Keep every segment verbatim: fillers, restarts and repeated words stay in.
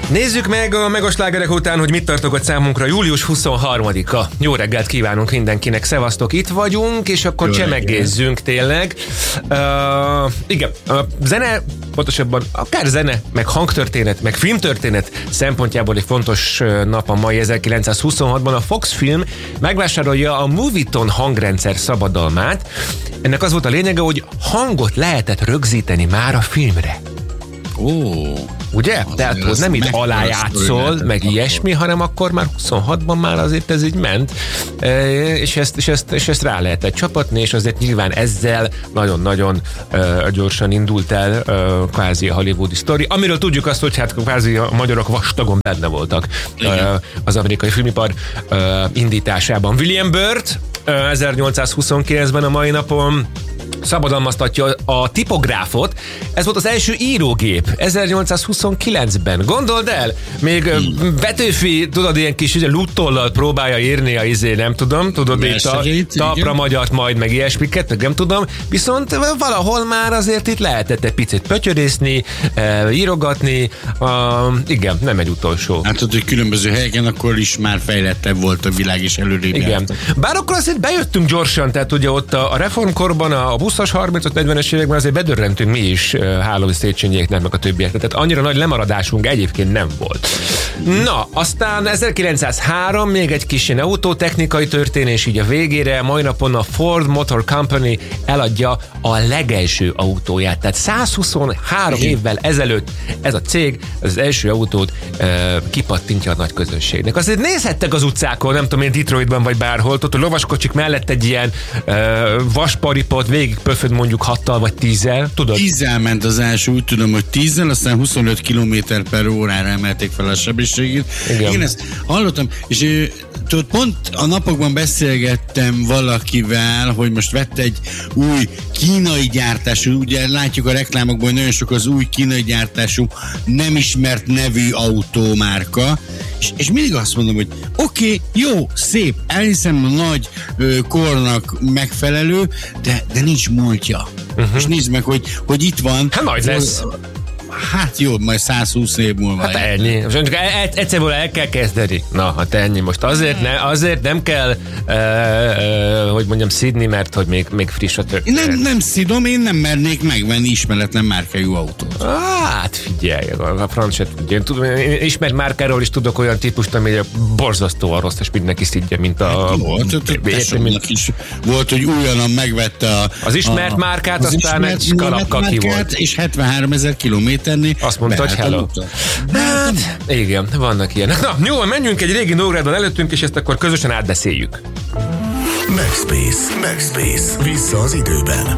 Nézzük meg a Mega Slágerek után, hogy mit tartogat számunkra július huszonharmadika. Jó reggelt kívánunk mindenkinek, szevasztok, itt vagyunk, és akkor Jó csemegézzünk tényleg. Uh, igen, a zene, pontosabban akár zene, meg hangtörténet, meg filmtörténet szempontjából egy fontos nap a mai ezerkilencszázhuszonhatban. A Fox Film megvásárolja a Moviton hangrendszer szabadalmát. Ennek az volt a lényege, hogy hangot lehetett rögzíteni már a filmre. Ó... Ugye? Tehát, hogy nem így alájátszol, meg ilyesmi, hanem akkor már huszonhatban már azért ez így ment, e, és, ezt, és, ezt, és ezt rá lehetett csapatni, és azért nyilván ezzel nagyon-nagyon e, gyorsan indult el e, kvázi a hollywoodi sztori, amiről tudjuk azt, hogy hát kvázi a magyarok vastagon benne voltak e, az amerikai filmipar e, indításában. William Byrd ezernyolcszázhuszonkilencben a mai napon szabadalmaztatja a tipográfot. Ez volt az első írógép ezernyolcszázhuszonkilencben. Gondold el, még hmm. Petőfi, tudod, ilyen kis luttollal próbálja írni a izé, nem tudom, tudod, itt a talpra magyart majd, meg ilyesmiket, meg nem tudom, viszont valahol már azért itt lehetett egy picit pötyörészni, e, írogatni, uh, igen, nem egy utolsó. Hát ott, hogy különböző helyeken akkor is már fejlettebb volt a világ, és előrébb igen. jártak. Bár akkor azért bejöttünk gyorsan, tehát ugye ott a, a reformkorban, a huszas, harmincas, negyvenes években azért bedörrentünk mi is Hálói Széchenyieknek, meg a többieknek. Tehát annyira nagy lemaradásunk egyébként nem volt. Na, aztán ezerkilencszázhárom, még egy kis ilyen autótechnikai történés így a végére, mai napon a Ford Motor Company eladja a legelső autóját. Tehát százhuszonhárom évvel ezelőtt ez a cég az első autót e, kipattintja a nagy közönségnek. Azért nézhettek az utcákon, nem tudom én, Detroitban vagy bárhol, ott a lovaskocsik mellett egy ilyen e, vasparipot végig pöföd mondjuk hattal vagy tízzel, tudod? Tízzel ment az első, úgy tudom, hogy tízzel, aztán huszonöt kilométer per órára emelték fel a sebességét. Igen. Én ezt hallottam, és tudod, pont a napokban beszélgettem valakivel, hogy most vett egy új kínai gyártású, ugye látjuk a reklámokban, hogy nagyon sok az új kínai gyártású, nem ismert nevű autómárka, és, és mindig azt mondom, hogy oké, okay, jó, szép, elhiszem, a nagy ö, kornak megfelelő, de, de nincs múltja. Uh-huh. És nézd meg, hogy, hogy itt van. Hát majd lesz. Hát jó, majd százhúsz év múlva. Hát ennyi. Most egyszerűen el kell kezdeni. Na, hát ennyi. Most azért, ne, azért nem kell, uh, uh, hogy mondjam, szidni, mert hogy még, még friss a történet. Nem, nem szidom, én nem mernék megvenni ismeretlen márkájú autót. Hát figyelj, a francia tudja. Én tudom, én ismert márkáról is tudok olyan típust, ami borzasztóan rossz, és mindenki szidja, mint a... Hát, volt, mint... is volt, hogy újonnan megvette a... Az ismert a, márkát, az aztán egy kalapkaki volt. És hetvenháromezer kilométer azt mondta, hogy hello. Hát, igen, vannak ilyenek. Na, jó, menjünk egy régi Nógrádban előttünk, és ezt akkor közösen átbeszéljük. Backspace, Backspace, vissza az időben.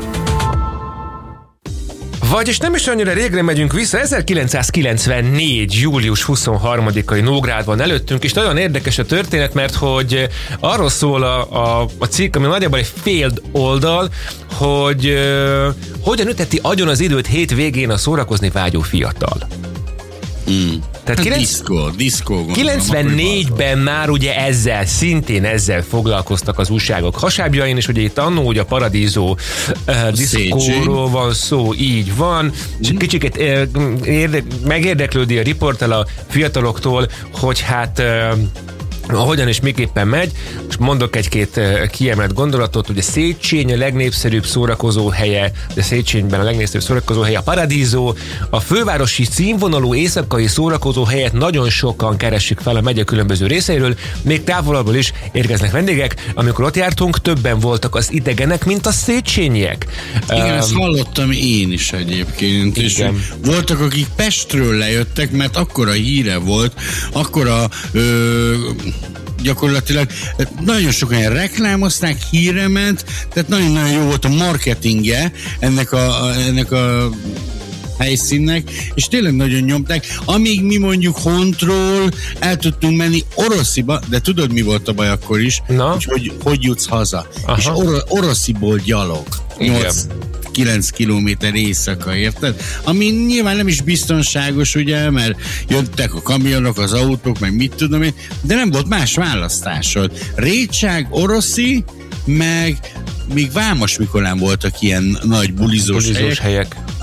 Vagyis nem is annyira régre megyünk vissza, ezerkilencszázkilencvennégy. július huszonharmadikai Nógrádban előttünk, és nagyon érdekes a történet, mert hogy arról szól a, a, a cikk, ami nagyjából egy fél oldal, hogy uh, hogyan üteti agyon az időt hétvégén a szórakozni vágyó fiatal. Mm. Tehát hát diszkó, diszkó. kilencvennégyben már ugye ezzel, szintén ezzel foglalkoztak az újságok hasábjain, és ugye itt annó ugye a Paradiso uh, diszkóról van szó, így van, és mm. kicsiket uh, érde, megérdeklődi a riportel a fiataloktól, hogy hát uh, hogyan és miképpen megy. Most mondok egy-két kiemelt gondolatot, hogy a Széchenyi a legnépszerűbb szórakozó helye, de Széchenyben a legnépszerűbb szórakozó helye a Paradiso. A fővárosi színvonalú éjszakai szórakozó helyet nagyon sokan keresik fel a megye különböző részeiről, még távolabbról is érkeznek vendégek. Amikor ott jártunk, többen voltak az idegenek, mint a széchenyiek. Igen, um, ezt hallottam én is egyébként. És voltak, akik Pestről lejöttek, mert akkora híre volt, akkora ö, gyakorlatilag nagyon sokan reklámozták, híre ment, tehát nagyon-nagyon jó volt a marketingje ennek a, ennek a helyszínnek, és tényleg nagyon nyomták. Amíg mi mondjuk Hontról el tudtunk menni Orosziba, de tudod, mi volt a baj akkor is? Hogy, hogy hogy jutsz haza. Aha. És Or- Orosziból gyalog. nyolc-kilenc kilométer éjszaka, érted? Ami nyilván nem is biztonságos, ugye, mert jöttek a kamionok, az autók, meg mit tudom én, de nem volt más választásod. Rétság, Oroszi, meg még Vámos Mikolán voltak ilyen nagy bulizós, bulizós helyek. helyek.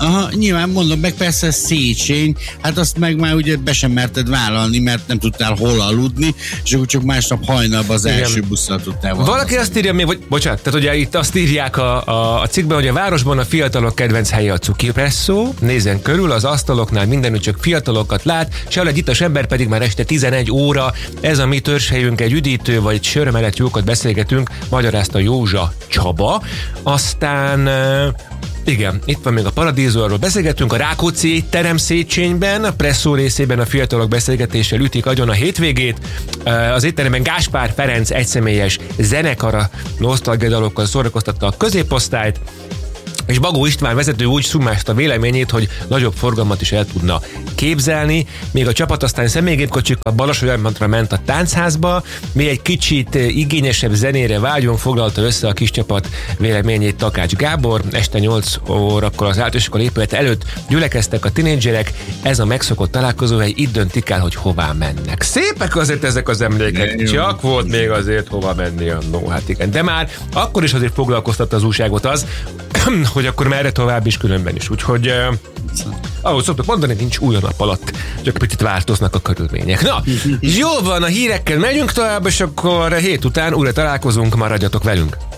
Aha, nyilván mondom, meg persze Széchenyi, hát azt meg már ugye be sem merted vállalni, mert nem tudtál hol aludni, és akkor csak másnap hajnalban az első busszal tudtál valami. Valaki azt írja még, hogy, bocsánat, tehát ugye itt azt írják a, a, a cikkben, hogy a városban a fiatalok kedvenc helye a cukipresszó, nézzen körül, az asztaloknál mindenütt csak fiatalokat lát, se egy ittas ember pedig már este tizenegy óra, ez a mi törzshelyünk, egy üdítő vagy sör mellett jókat beszélgetünk, magyarázta Józsa Csaba. Aztán igen, itt van még a Paradízóról beszélgetünk, a Rákóczi étterem Széchenyben, a Presszó részében a fiatalok beszélgetéssel ütik agyon a hétvégét. Az étteremben Gáspár Ferenc egyszemélyes zenekara nosztalgiadalokkal szórakoztatta a középosztályt, és Bagó István vezető úgy szummázta véleményét, hogy nagyobb forgalmat is el tudna képzelni. Még a csapat aztán személygépkocsikkal Balassagyarmatra ment a táncházba, mi egy kicsit igényesebb zenére vágyunk, foglalta össze a kis csapat véleményét Takács Gábor. Este nyolc órakor az általánoskola épület előtt gyülekeztek a tinédzserek, ez a megszokott találkozóhely, itt döntik el, hogy hová mennek. Szépek azért ezek az emlékek, csak volt még azért hova menni annó, hát igen. De már akkor is azért foglalkoztatta az újságot az, hogy akkor merre tovább is különben is. Úgyhogy eh, ahogy szoktuk mondani, nincs új a nap alatt, csak picit változnak a körülmények. Na, jó van, a hírekkel megyünk tovább, és akkor hét után újra találkozunk, maradjatok velünk.